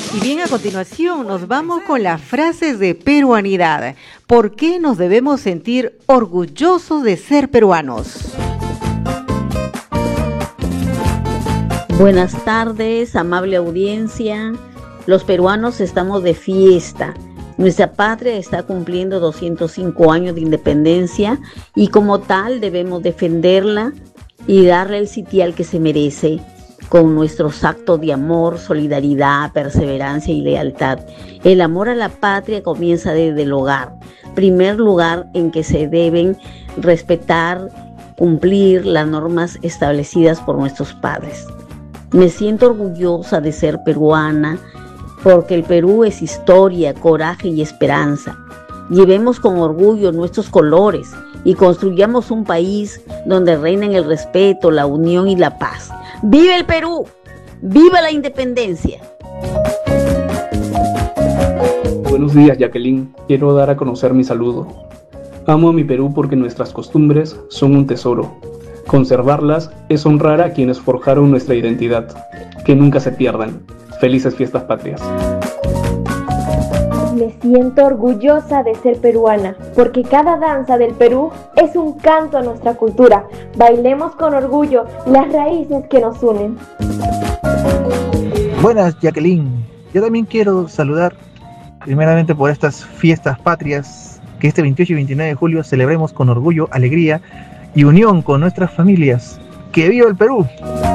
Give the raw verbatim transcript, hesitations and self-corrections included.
Y bien, a continuación nos vamos con las frases de peruanidad. ¿Por qué nos debemos sentir orgullosos de ser peruanos? Buenas tardes, amable audiencia. Los peruanos estamos de fiesta. Nuestra patria está cumpliendo doscientos cinco años de independencia y como tal debemos defenderla y darle el sitial que se merece con nuestros actos de amor, solidaridad, perseverancia y lealtad. El amor a la patria comienza desde el hogar, primer lugar en que se deben respetar, cumplir las normas establecidas por nuestros padres. Me siento orgullosa de ser peruana porque el Perú es historia, coraje y esperanza. Llevemos con orgullo nuestros colores y construyamos un país donde reinen el respeto, la unión y la paz. ¡Viva el Perú! ¡Viva la independencia! Buenos días, Jacqueline. Quiero dar a conocer mi saludo. Amo a mi Perú porque nuestras costumbres son un tesoro. Conservarlas es honrar a quienes forjaron nuestra identidad. Que nunca se pierdan. Felices fiestas patrias. Me siento orgullosa de ser peruana, porque cada danza del Perú es un canto a nuestra cultura. Bailemos con orgullo las raíces que nos unen. Buenas, Jacqueline. Yo también quiero saludar primeramente por estas fiestas patrias que este veintiocho y veintinueve de julio celebremos con orgullo, alegría y unión con nuestras familias. ¡Que viva el Perú!